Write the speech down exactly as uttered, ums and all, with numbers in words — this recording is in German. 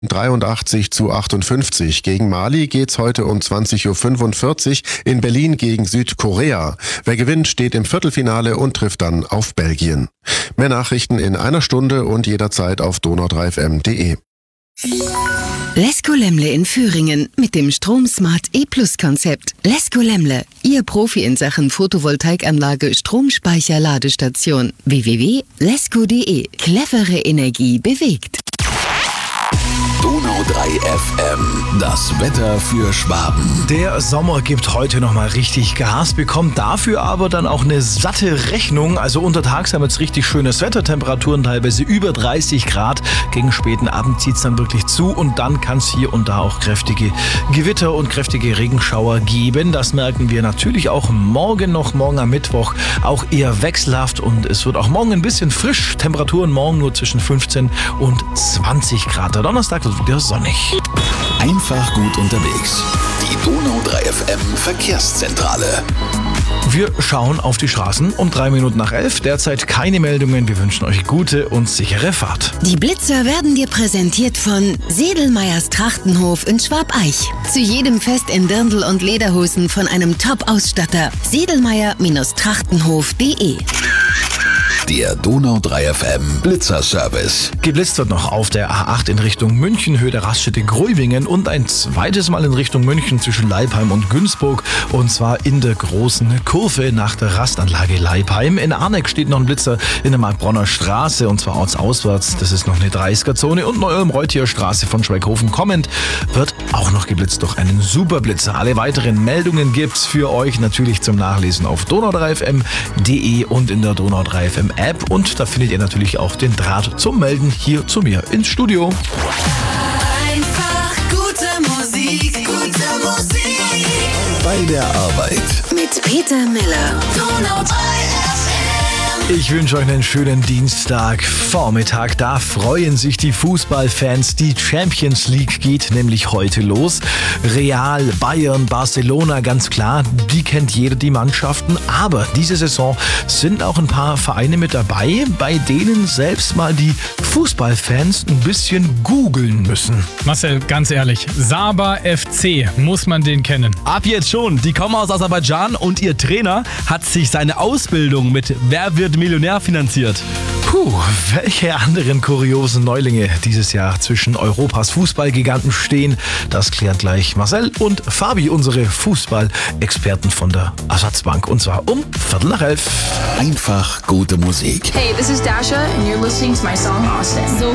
dreiundachtzig zu achtundfünfzig. Gegen Mali geht's heute um zwanzig Uhr fünfundvierzig in Berlin gegen Südkorea. Wer gewinnt, steht im Viertelfinale und trifft dann auf Belgien. Mehr Nachrichten in einer Stunde und jederzeit auf donau drei f m punkt de. Lesko Lemle in Führingen mit dem Stromsmart E-Plus-Konzept. Lesko Lemle, Ihr Profi in Sachen Photovoltaikanlage, Stromspeicher, Ladestation. w w w punkt lesko punkt de. Clevere Energie bewegt. Donau drei F M, das Wetter für Schwaben. Der Sommer gibt heute nochmal richtig Gas, bekommt dafür aber dann auch eine satte Rechnung. Also untertags haben wir jetzt richtig schönes Wetter, Temperaturen teilweise über dreißig Grad. Gegen späten Abend zieht es dann wirklich zu und dann kann es hier und da auch kräftige Gewitter und kräftige Regenschauer geben. Das merken wir natürlich auch morgen noch, morgen am Mittwoch auch eher wechselhaft und es wird auch morgen ein bisschen frisch. Temperaturen morgen nur zwischen fünfzehn und zwanzig Grad. Der Donnerstag wird wieder sonnig. Einfach gut unterwegs. Die Donau drei F M Verkehrszentrale. Wir schauen auf die Straßen um drei Minuten nach elf. Derzeit keine Meldungen. Wir wünschen euch gute und sichere Fahrt. Die Blitzer werden dir präsentiert von Sedelmeyers Trachtenhof in Schwabeich. Zu jedem Fest in Dirndl und Lederhosen von einem Top-Ausstatter. Sedelmeyer Trachtenhof punkt de. Der Donau drei F M Blitzerservice. Geblitzt wird noch auf der A acht in Richtung München, Höhe der Raststätte Gruibingen und ein zweites Mal in Richtung München zwischen Leipheim und Günzburg und zwar in der großen Kurve nach der Rastanlage Leipheim. In Arneck steht noch ein Blitzer in der Markbronner Straße und zwar ortsauswärts. Das ist noch eine dreißiger-Zone und Neu-Ulm-Reuthier Straße von Schweighofen kommend wird auch noch geblitzt durch einen Superblitzer. Alle weiteren Meldungen gibt's für euch natürlich zum Nachlesen auf donau drei f m punkt de und in der Donau drei F M App und da findet ihr natürlich auch den Draht zum Melden hier zu mir ins Studio. Einfach gute Musik, gute Musik. Bei der Arbeit. Mit Peter Miller. Donau drei F M. Ich wünsche euch einen schönen Dienstagvormittag. Da freuen sich die Fußballfans. Die Champions League geht nämlich heute los. Real, Bayern, Barcelona, ganz klar, die kennt jeder, die Mannschaften. Aber diese Saison sind auch ein paar Vereine mit dabei, bei denen selbst mal die Fußballfans ein bisschen googeln müssen. Marcel, ganz ehrlich, Sabah F C, muss man den kennen? Ab jetzt schon. Die kommen aus Aserbaidschan und ihr Trainer hat sich seine Ausbildung mit Wer wird Millionär finanziert. Puh, welche anderen kuriosen Neulinge dieses Jahr zwischen Europas Fußballgiganten stehen, das klären gleich Marcel und Fabi, unsere Fußballexperten von der Ersatzbank. Und zwar um Viertel nach elf. Einfach gute Musik. Hey, this is Dasha and you're listening to my song Austin. So